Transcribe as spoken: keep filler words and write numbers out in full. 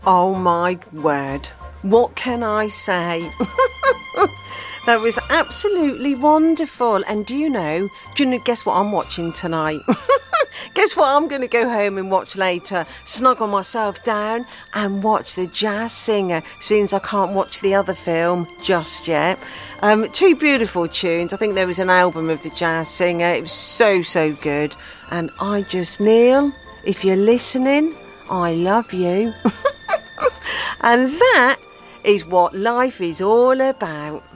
Oh my word. What can I say? That was absolutely wonderful. And do you know, do you know, guess what I'm watching tonight? Guess what I'm going to go home and watch later? Snuggle myself down and watch The Jazz Singer, since I can't watch the other film just yet. Um, two beautiful tunes. I think there was an album of The Jazz Singer. It was so, so good. And I just, Neil, if you're listening, I love you. And that is what life is all about.